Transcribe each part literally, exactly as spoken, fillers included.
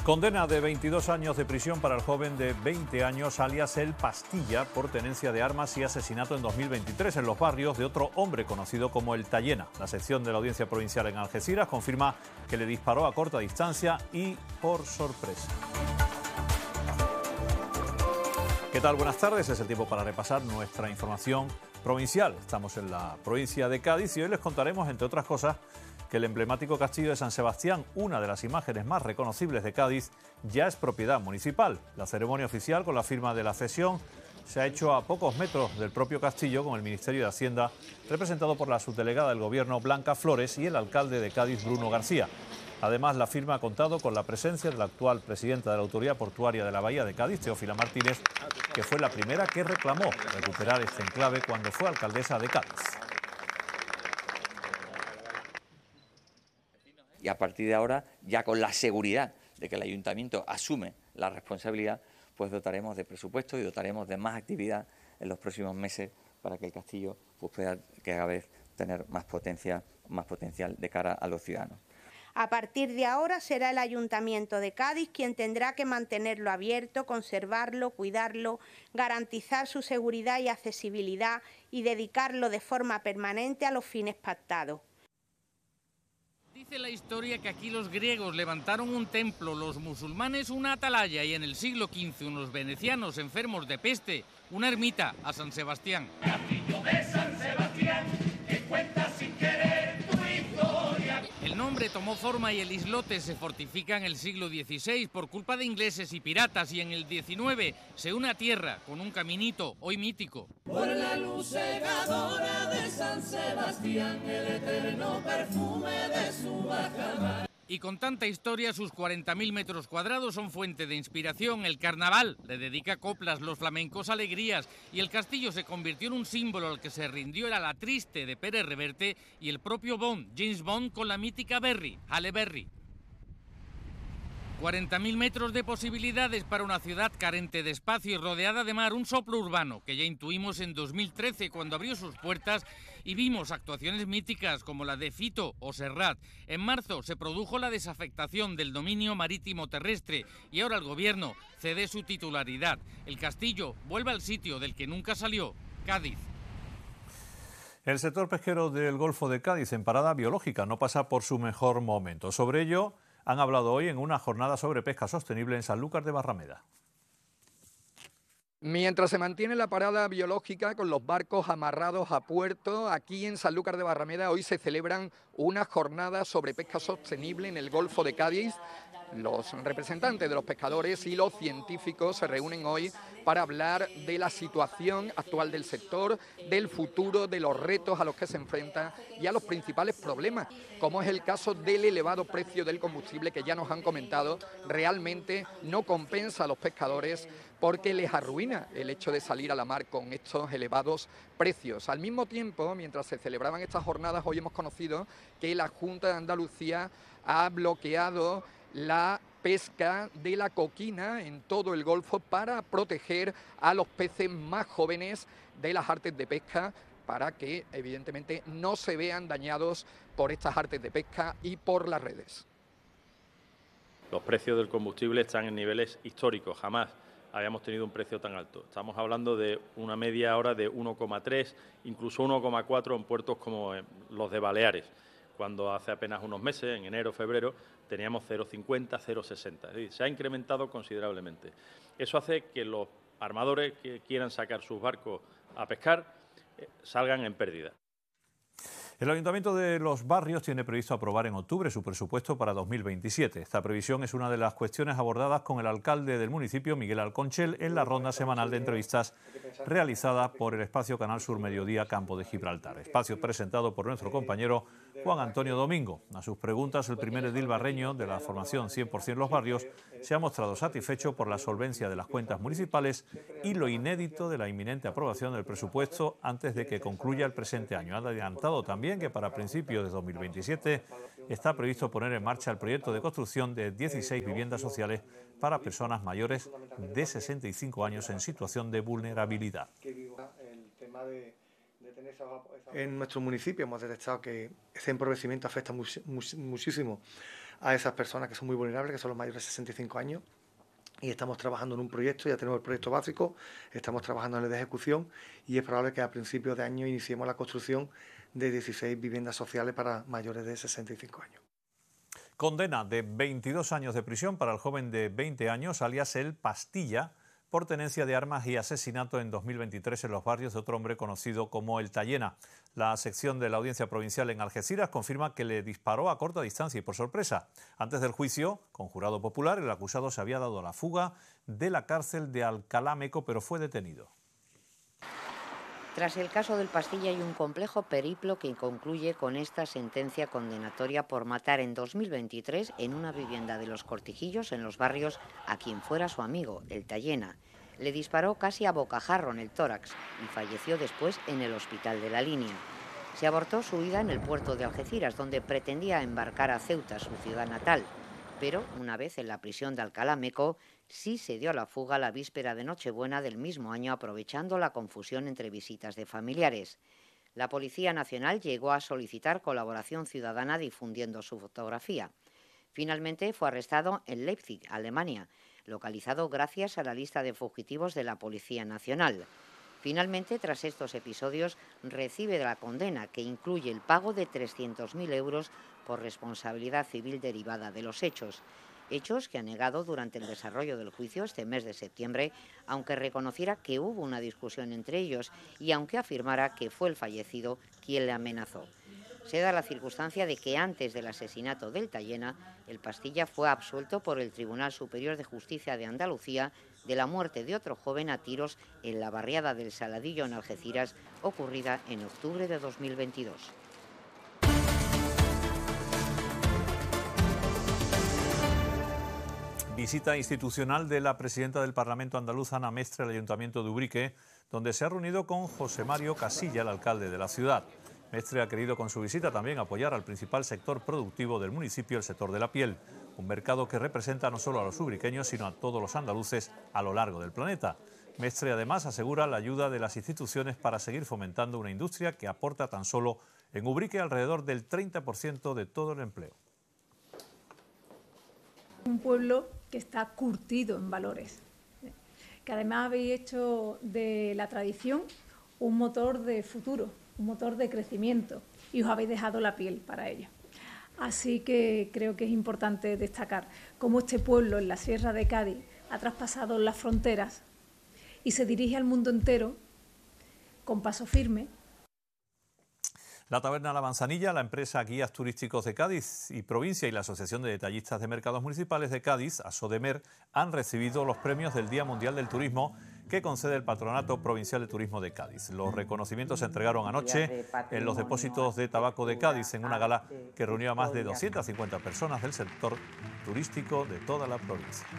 Condena de veintidós años de prisión para el joven de veinte años, alias El Pastilla, por tenencia de armas y asesinato en dos mil veintitrés en los barrios de otro hombre conocido como El Tallena. La sección de la Audiencia Provincial en Algeciras confirma que le disparó a corta distancia y por sorpresa. ¿Qué tal? Buenas tardes. Es el tiempo para repasar nuestra información provincial. Estamos en la provincia de Cádiz y hoy les contaremos, entre otras cosas, que el emblemático castillo de San Sebastián, una de las imágenes más reconocibles de Cádiz, ya es propiedad municipal. La ceremonia oficial con la firma de la cesión se ha hecho a pocos metros del propio castillo, con el Ministerio de Hacienda, representado por la subdelegada del Gobierno Blanca Flores y el alcalde de Cádiz, Bruno García. Además, la firma ha contado con la presencia de la actual presidenta de la Autoridad Portuaria de la Bahía de Cádiz, Teófila Martínez, que fue la primera que reclamó recuperar este enclave cuando fue alcaldesa de Cádiz. Y a partir de ahora, ya con la seguridad de que el ayuntamiento asume la responsabilidad, pues dotaremos de presupuesto y dotaremos de más actividad en los próximos meses para que el castillo pues, pueda cada vez tener más potencia, más potencial de cara a los ciudadanos. A partir de ahora será el Ayuntamiento de Cádiz quien tendrá que mantenerlo abierto, conservarlo, cuidarlo, garantizar su seguridad y accesibilidad y dedicarlo de forma permanente a los fines pactados. Dice la historia que aquí los griegos levantaron un templo, los musulmanes una atalaya y en el siglo quince unos venecianos enfermos de peste una ermita a San Sebastián. Castillo de San Sebastián, que cuenta sin querer tu historia. El nombre tomó forma y el islote se fortifica en el siglo dieciséis por culpa de ingleses y piratas y en el diecinueve se une a tierra con un caminito hoy mítico. Por la luz cegadora de San Sebastián, el eterno perfume de su bajamar. Y con tanta historia, sus cuarenta mil metros cuadrados son fuente de inspiración. El carnaval le dedica coplas, los flamencos alegrías y el castillo se convirtió en un símbolo al que se rindió era la triste de Pérez Reverte y el propio Bond, James Bond, con la mítica Berry, Halle Berry. cuarenta mil metros de posibilidades para una ciudad carente de espacio y rodeada de mar, un soplo urbano que ya intuimos en dos mil trece cuando abrió sus puertas y vimos actuaciones míticas como la de Fito o Serrat. En marzo se produjo la desafectación del dominio marítimo terrestre y ahora el gobierno cede su titularidad. El castillo vuelve al sitio del que nunca salió, Cádiz. El sector pesquero del Golfo de Cádiz en parada biológica no pasa por su mejor momento. Sobre ello han hablado hoy en una jornada sobre pesca sostenible en Sanlúcar de Barrameda. Mientras se mantiene la parada biológica con los barcos amarrados a puerto, aquí en Sanlúcar de Barrameda hoy se celebran unas jornadas sobre pesca sostenible en el Golfo de Cádiz. Los representantes de los pescadores y los científicos se reúnen hoy para hablar de la situación actual del sector, del futuro, de los retos a los que se enfrenta y a los principales problemas, como es el caso del elevado precio del combustible que ya nos han comentado, realmente no compensa a los pescadores porque les arruina el hecho de salir a la mar con estos elevados precios. Al mismo tiempo, mientras se celebraban estas jornadas, hoy hemos conocido que la Junta de Andalucía ha bloqueado la pesca de la coquina en todo el Golfo para proteger a los peces más jóvenes de las artes de pesca, para que evidentemente no se vean dañados por estas artes de pesca y por las redes. Los precios del combustible están en niveles históricos, jamás habíamos tenido un precio tan alto. Estamos hablando de una media ahora de uno coma tres, incluso uno coma cuatro en puertos como los de Baleares, cuando hace apenas unos meses, en enero, febrero, teníamos cero coma cincuenta, cero coma sesenta. Es decir, se ha incrementado considerablemente. Eso hace que los armadores que quieran sacar sus barcos a pescar eh, salgan en pérdida. El Ayuntamiento de Los Barrios tiene previsto aprobar en octubre su presupuesto para dos mil veintisiete. Esta previsión es una de las cuestiones abordadas con el alcalde del municipio, Miguel Alconchel, en la ronda semanal de entrevistas realizada por el espacio Canal Sur Mediodía Campo de Gibraltar. Espacio presentado por nuestro compañero Juan Antonio Domingo. A sus preguntas, el primer edil barreño de la formación cien por cien Los Barrios se ha mostrado satisfecho por la solvencia de las cuentas municipales y lo inédito de la inminente aprobación del presupuesto antes de que concluya el presente año. Ha adelantado también que para principios de dos mil veintisiete está previsto poner en marcha el proyecto de construcción de dieciséis viviendas sociales para personas mayores de sesenta y cinco años en situación de vulnerabilidad. En nuestro municipio hemos detectado que ese empobrecimiento afecta much, much, muchísimo a esas personas que son muy vulnerables, que son los mayores de sesenta y cinco años. Y estamos trabajando en un proyecto, ya tenemos el proyecto básico, estamos trabajando en el de ejecución y es probable que a principios de año iniciemos la construcción de dieciséis viviendas sociales para mayores de sesenta y cinco años. Condena de veintidós años de prisión para el joven de veinte años, alias El Pastilla, por tenencia de armas y asesinato en dos mil veintitrés en los barrios de otro hombre conocido como El Tallena. La sección de la Audiencia Provincial en Algeciras confirma que le disparó a corta distancia y por sorpresa. Antes del juicio, con jurado popular, el acusado se había dado a la fuga de la cárcel de Alcalá Meco, pero fue detenido. Tras el caso del Pastilla hay un complejo periplo que concluye con esta sentencia condenatoria por matar en dos mil veintitrés en una vivienda de Los Cortijillos, en los barrios, a quien fuera su amigo, El Tallena. Le disparó casi a bocajarro en el tórax y falleció después en el hospital de la Línea. Se abortó su huida en el puerto de Algeciras, donde pretendía embarcar a Ceuta, su ciudad natal. Pero, una vez en la prisión de Alcalá Meco, sí se dio a la fuga la víspera de Nochebuena del mismo año, aprovechando la confusión entre visitas de familiares. La Policía Nacional llegó a solicitar colaboración ciudadana difundiendo su fotografía. Finalmente fue arrestado en Leipzig, Alemania, localizado gracias a la lista de fugitivos de la Policía Nacional. Finalmente, tras estos episodios, recibe la condena, que incluye el pago de trescientos mil euros por responsabilidad civil derivada de los hechos. Hechos que ha negado durante el desarrollo del juicio este mes de septiembre, aunque reconociera que hubo una discusión entre ellos y aunque afirmara que fue el fallecido quien le amenazó. Se da la circunstancia de que antes del asesinato del Tallena, El Pastilla fue absuelto por el Tribunal Superior de Justicia de Andalucía de la muerte de otro joven a tiros en la barriada del Saladillo en Algeciras, ocurrida en octubre de dos mil veintidós. Visita institucional de la presidenta del Parlamento andaluz, Ana Mestre, al Ayuntamiento de Ubrique, donde se ha reunido con José Mario Casilla, el alcalde de la ciudad. Mestre ha querido con su visita también apoyar al principal sector productivo del municipio, el sector de la piel, un mercado que representa no solo a los ubriqueños, sino a todos los andaluces a lo largo del planeta. Mestre además asegura la ayuda de las instituciones para seguir fomentando una industria que aporta tan solo en Ubrique alrededor del treinta por ciento de todo el empleo. Un pueblo que está curtido en valores, que además habéis hecho de la tradición un motor de futuro, un motor de crecimiento, y os habéis dejado la piel para ello. Así que creo que es importante destacar cómo este pueblo en la Sierra de Cádiz ha traspasado las fronteras y se dirige al mundo entero con paso firme. La Taberna La Manzanilla, la empresa Guías Turísticos de Cádiz y Provincia y la Asociación de Detallistas de Mercados Municipales de Cádiz, ASODEMER, han recibido los premios del Día Mundial del Turismo que concede el Patronato Provincial de Turismo de Cádiz. Los reconocimientos se entregaron anoche en los depósitos de tabaco de Cádiz en una gala que reunió a más de doscientas cincuenta personas del sector turístico de toda la provincia.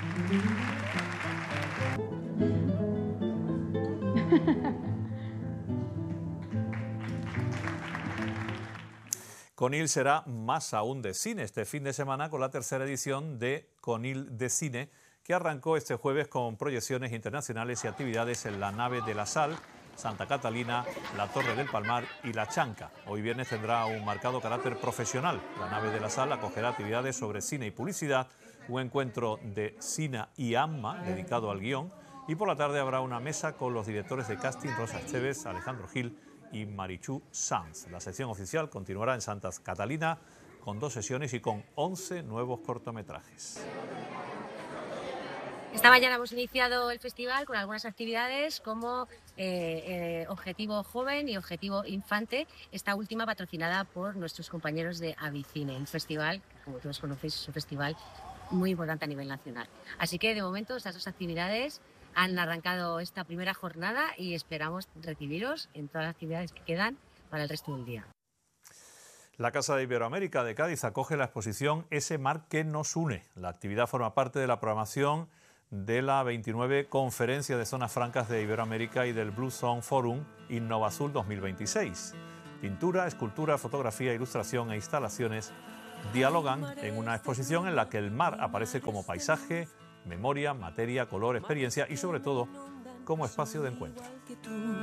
Conil será más aún de cine este fin de semana con la tercera edición de Conil de Cine, que arrancó este jueves con proyecciones internacionales y actividades en la Nave de la Sal, Santa Catalina, la Torre del Palmar y la Chanca. Hoy viernes tendrá un marcado carácter profesional. La Nave de la Sal acogerá actividades sobre cine y publicidad, un encuentro de Cine y Amma dedicado al guión, y por la tarde habrá una mesa con los directores de casting Rosa Esteves, Alejandro Gil y Marichu Sanz. La sección oficial continuará en Santa Catalina con dos sesiones y con once nuevos cortometrajes. Esta mañana hemos iniciado el festival con algunas actividades como eh, eh, Objetivo Joven y Objetivo Infante, esta última patrocinada por nuestros compañeros de Avicine, un festival, como todos conocéis, es un festival muy importante a nivel nacional. Así que de momento estas dos actividades han arrancado esta primera jornada y esperamos recibiros en todas las actividades que quedan para el resto del día. La Casa de Iberoamérica de Cádiz acoge la exposición Ese mar que nos une. La actividad forma parte de la programación de la veintinueve Conferencia de Zonas Francas de Iberoamérica y del Blue Zone Forum Innovazul dos mil veintiséis. Pintura, escultura, fotografía, ilustración e instalaciones dialogan en una exposición en la que el mar aparece como paisaje, memoria, materia, color, experiencia y sobre todo como espacio de encuentro.